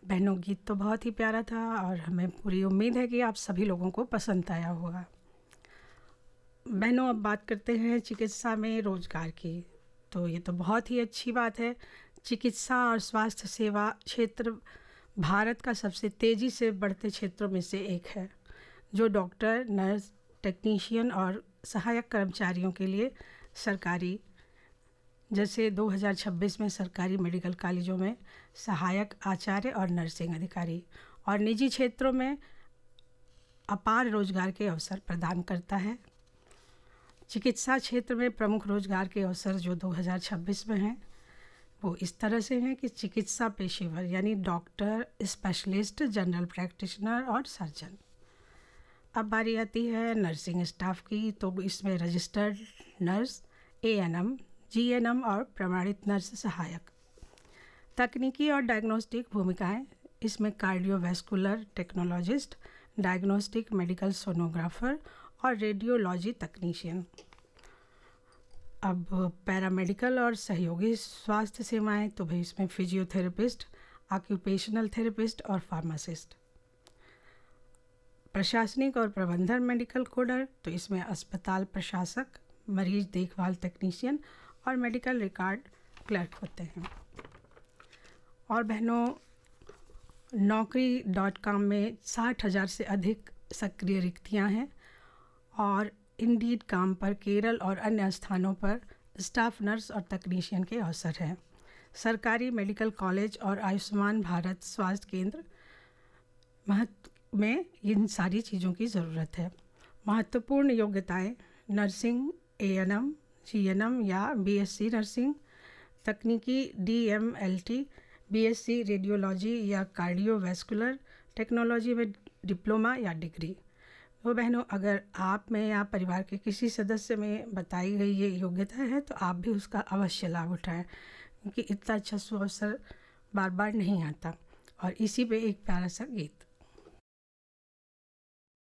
बहनों, गीत तो बहुत ही प्यारा था और हमें पूरी उम्मीद है कि आप सभी लोगों को पसंद आया होगा। बहनों, अब बात करते हैं चिकित्सा में रोज़गार की। तो ये तो बहुत ही अच्छी बात है। चिकित्सा और स्वास्थ्य सेवा क्षेत्र भारत का सबसे तेज़ी से बढ़ते क्षेत्रों में से एक है, जो डॉक्टर, नर्स, टेक्नीशियन और सहायक कर्मचारियों के लिए सरकारी, जैसे 2026 में सरकारी मेडिकल कॉलेजों में सहायक आचार्य और नर्सिंग अधिकारी, और निजी क्षेत्रों में अपार रोजगार के अवसर प्रदान करता है। चिकित्सा क्षेत्र में प्रमुख रोजगार के अवसर जो 2026 में हैं वो इस तरह से हैं कि चिकित्सा पेशेवर यानी डॉक्टर, स्पेशलिस्ट, जनरल प्रैक्टिशनर और सर्जन। अब बारी आती है नर्सिंग स्टाफ की। तो इसमें रजिस्टर्ड नर्स, एएनएम, जीएनएम और प्रमाणित नर्स सहायक। तकनीकी और डायग्नोस्टिक भूमिकाएं, इसमें cardiovascular technologist, diagnostic medical sonographer और रेडियोलॉजी तकनीशियन। अब पैरामेडिकल और सहयोगी स्वास्थ्य सेवाएं, तो भाई इसमें फिजियोथेरेपिस्ट, ऑक्यूपेशनल थेरेपिस्ट और फार्मासिस्ट। प्रशासनिक और प्रबंधन मेडिकल कोडर, तो इसमें अस्पताल प्रशासक, मरीज देखभाल तकनीशियन और मेडिकल रिकॉर्ड क्लर्क होते हैं। और बहनों, naukri.com में 60,000 से अधिक सक्रिय रिक्तियां हैं और इंडीड काम पर केरल और अन्य स्थानों पर स्टाफ नर्स और तकनीशियन के अवसर हैं। सरकारी मेडिकल कॉलेज और आयुष्मान भारत स्वास्थ्य केंद्र में इन सारी चीज़ों की ज़रूरत है। महत्वपूर्ण योग्यताएं: नर्सिंग, एएनएम, जीएनएम या बीएससी नर्सिंग, तकनीकी डीएमएलटी, बीएससी रेडियोलॉजी या कार्डियोवैस्कुलर टेक्नोलॉजी में डिप्लोमा या डिग्री। तो बहनों, अगर आप में या परिवार के किसी सदस्य में बताई गई ये योग्यता है तो आप भी उसका अवश्य लाभ उठाएं, क्योंकि इतना अच्छा सुअवसर बार बार नहीं आता। और इसी पे एक प्यारा सा गीत।